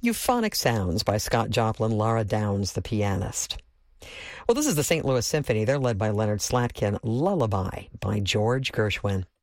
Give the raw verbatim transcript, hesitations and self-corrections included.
Euphonic Sounds by Scott Joplin, Laura Downs, the pianist. Well, this is the Saint Louis Symphony. They're led by Leonard Slatkin. Lullaby by George Gershwin.